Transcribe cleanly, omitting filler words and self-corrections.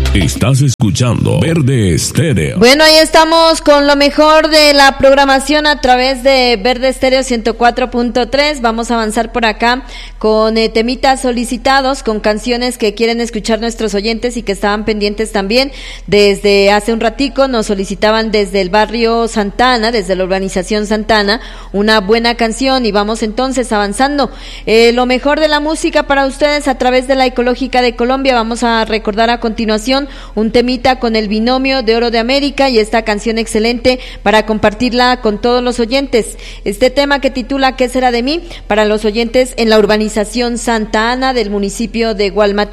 Estás escuchando Verde Estéreo. Bueno, ahí estamos con lo mejor de la programación a través de Verde Estéreo 104.3. Vamos a avanzar por acá con temitas solicitados, con canciones que quieren escuchar nuestros oyentes y que estaban pendientes también. Desde hace un ratico nos solicitaban desde el barrio Santana, desde la urbanización Santana, una buena canción, y vamos entonces avanzando. Lo mejor de la música para ustedes a través de la Ecológica de Colombia. Vamos a recordar a continuación un temita con el Binomio de Oro de América y esta canción excelente para compartirla con todos los oyentes. Este tema que titula ¿Qué será de mí? Para los oyentes en la urbanización Santa Ana del municipio de Gualmatán.